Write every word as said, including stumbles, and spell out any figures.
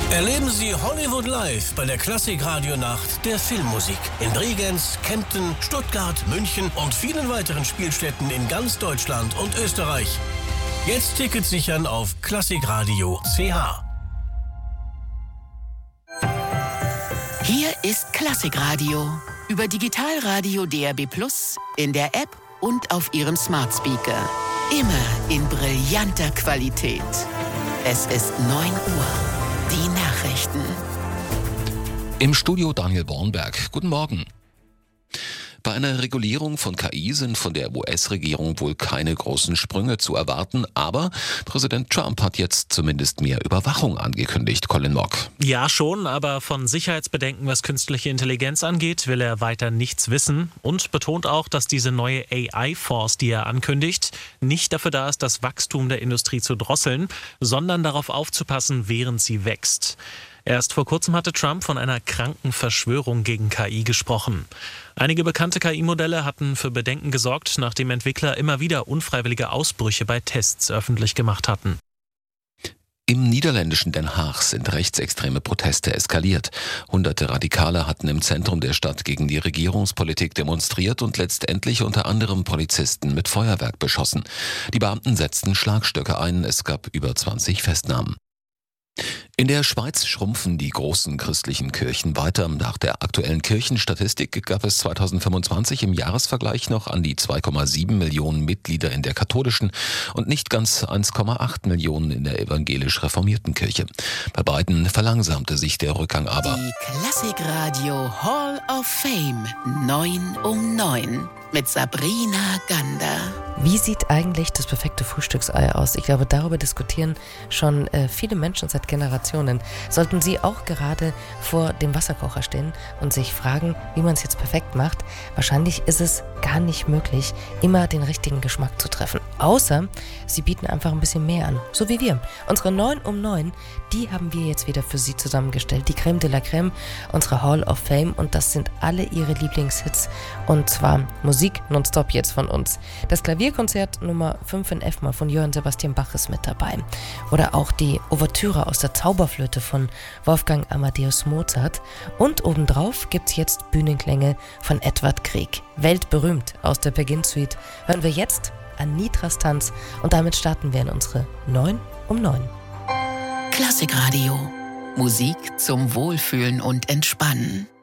Erleben Sie Hollywood Live bei der Klassik-Radio-Nacht der Filmmusik in Bregenz, Kempten, Stuttgart, München und vielen weiteren Spielstätten in ganz Deutschland und Österreich. Jetzt Tickets sichern auf klassikradio punkt c h. Hier ist Klassikradio über Digitalradio D R B Plus, in der App und auf Ihrem Smart Speaker. Immer in brillanter Qualität. Es ist neun Uhr. Die Nachrichten. Im Studio Daniel Bornberg. Guten Morgen. Bei einer Regulierung von K I sind von der U S-Regierung wohl keine großen Sprünge zu erwarten, aber Präsident Trump hat jetzt zumindest mehr Überwachung angekündigt, Colin Mock. Ja schon, aber von Sicherheitsbedenken, was künstliche Intelligenz angeht, will er weiter nichts wissen und betont auch, dass diese neue A I-Force, die er ankündigt, nicht dafür da ist, das Wachstum der Industrie zu drosseln, sondern darauf aufzupassen, während sie wächst. Erst vor kurzem hatte Trump von einer kranken Verschwörung gegen K I gesprochen. Einige bekannte K I-Modelle hatten für Bedenken gesorgt, nachdem Entwickler immer wieder unfreiwillige Ausbrüche bei Tests öffentlich gemacht hatten. Im niederländischen Den Haag sind rechtsextreme Proteste eskaliert. Hunderte Radikale hatten im Zentrum der Stadt gegen die Regierungspolitik demonstriert und letztendlich unter anderem Polizisten mit Feuerwerk beschossen. Die Beamten setzten Schlagstöcke ein, es gab über zwanzig Festnahmen. In der Schweiz schrumpfen die großen christlichen Kirchen weiter. Nach der aktuellen Kirchenstatistik gab es zweitausendfünfundzwanzig im Jahresvergleich noch an die zwei Komma sieben Millionen Mitglieder in der katholischen und nicht ganz eins Komma acht Millionen in der evangelisch-reformierten Kirche. Bei beiden verlangsamte sich der Rückgang aber. Die Klassikradio Hall of Fame neun um neun mit Sabrina Gander. Wie sieht eigentlich das perfekte Frühstücksei aus? Ich glaube, darüber diskutieren schon äh, viele Menschen seit Generationen. Sollten Sie auch gerade vor dem Wasserkocher stehen und sich fragen, wie man es jetzt perfekt macht, wahrscheinlich ist es gar nicht möglich, immer den richtigen Geschmack zu treffen. Außer Sie bieten einfach ein bisschen mehr an, so wie wir. Unsere neun um neun, die haben wir jetzt wieder für Sie zusammengestellt. Die Crème de la Crème, unsere Hall of Fame, und das sind alle Ihre Lieblingshits, und zwar Musik nonstop jetzt von uns. Das Klavierkonzert Nummer fünf in F-Moll von Johann Sebastian Bach ist mit dabei. Oder auch die Ouvertüre aus der Zauberflöte von Wolfgang Amadeus Mozart. Und obendrauf gibt's jetzt Bühnenklänge von Edvard Grieg. Weltberühmt aus der Beginn-Suite hören wir jetzt an Nitras Tanz, und damit starten wir in unsere neun um neun. Klassikradio. Musik zum Wohlfühlen und Entspannen.